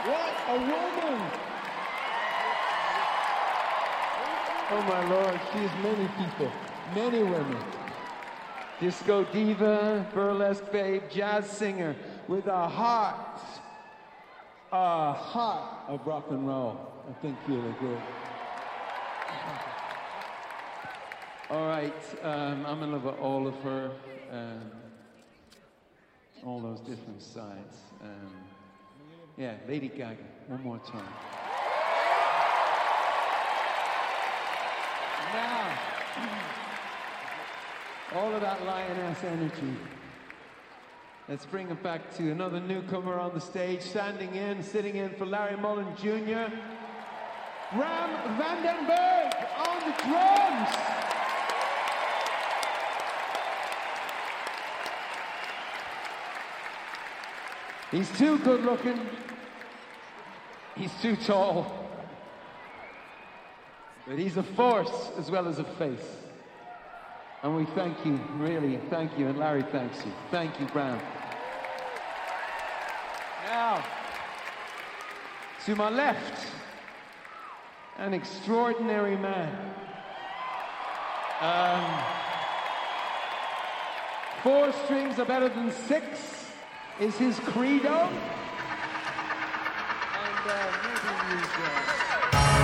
What a woman! Oh my Lord, she is many people, many women. Disco diva, burlesque babe, jazz singer with a heart of rock and roll. I think you look good. All right, I'm in love with all of her, all those different sides. Yeah, Lady Gaga, one more time. Now, all of that lioness energy. Let's bring it back to another newcomer on the stage, sitting in for Larry Mullen Jr. Bram Vandenberg on the drums. He's too good looking. He's too tall. But he's a force as well as a face. And we thank you, really, thank you, and Larry thanks you. Thank you, Bram. Now, to my left, an extraordinary man. 4 strings are better than 6 is his credo. And maybe he's...